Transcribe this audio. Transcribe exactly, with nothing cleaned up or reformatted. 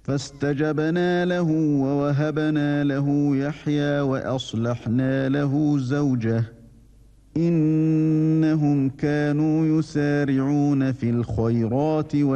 فاستجبنا له ووهبنا له يحيى وأصلحنا له زوجه إنهم كانوا يسارعون في الخيرات